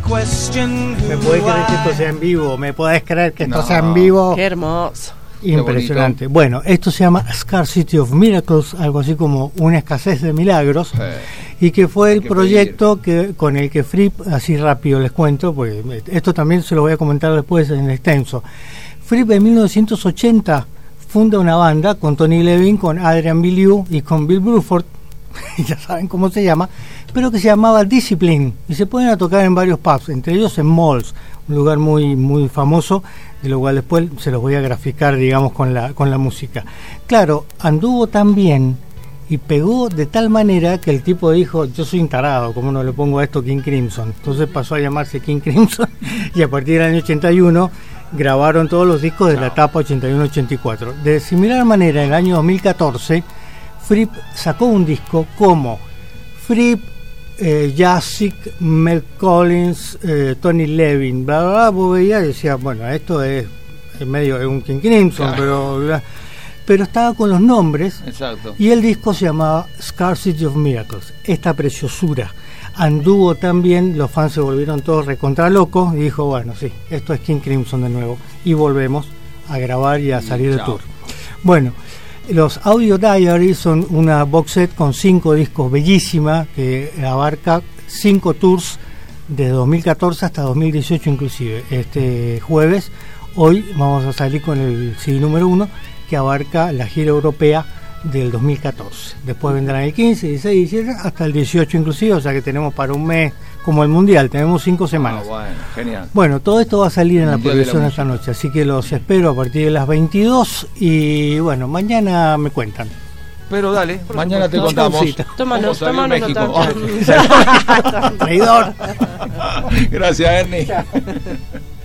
¿Me podés creer que esto sea en vivo? ¿Me podés creer que esto sea en vivo? Qué hermoso. Impresionante. Bueno, esto se llama Scarcity of Miracles, algo así como una escasez de milagros, y que fue el proyecto con el que Fripp, así rápido les cuento, porque esto también se lo voy a comentar después en extenso. Fripp en 1980 funda una banda con Tony Levin, con Adrian Belew y con Bill Bruford, ya saben cómo se llama, pero que se llamaba Discipline, y se ponen a tocar en varios pubs, entre ellos en Malls, un lugar muy muy famoso, de lo cual después se los voy a graficar, digamos, con la música. Claro, anduvo tan bien y pegó de tal manera que el tipo dijo, yo soy un tarado, ¿cómo no le pongo a esto King Crimson? Entonces pasó a llamarse King Crimson y a partir del año 81 grabaron todos los discos de la etapa 81-84. De similar manera, en el año 2014 Fripp sacó un disco como Fripp, Jacek, Mel Collins, Tony Levin, bla bla bla. Vos veías y decía, bueno, esto es medio un King Crimson, pero estaba con los nombres. Exacto. Y el disco se llamaba Scarcity of Miracles. Esta preciosura anduvo tan bien, los fans se volvieron todos recontra locos y dijo, bueno, sí, esto es King Crimson de nuevo, y volvemos a grabar y a salir de tour. Bueno, los Audio Diaries son una box set con 5 discos bellísima que abarca 5 tours de 2014 hasta 2018 inclusive. Este jueves, hoy vamos a salir con el CD número 1 que abarca la gira europea del 2014. Después vendrán el 15, 16, 17 hasta el 18 inclusive, o sea que tenemos para un mes como el mundial, tenemos 5 semanas. Bueno, genial. Bueno, todo esto va a salir en la progresión esta noche, así que los espero a partir de las 22 y bueno, mañana me cuentan. Pero dale, mañana te contamos. Tómanos México. Traidor. Gracias, Ernie.